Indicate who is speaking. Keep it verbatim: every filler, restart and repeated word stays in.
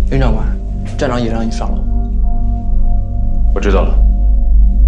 Speaker 1: 林长官，站长也让你上了。
Speaker 2: 我知道了。